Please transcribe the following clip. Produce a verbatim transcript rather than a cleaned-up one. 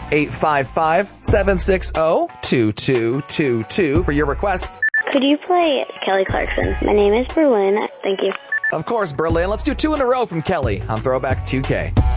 eight five five, seven six zero, two two two two for your requests. Could you play Kelly Clarkson? My name is Berlin. Thank you. Of course, Berlin. Let's do two in a row from Kelly on Throwback two K.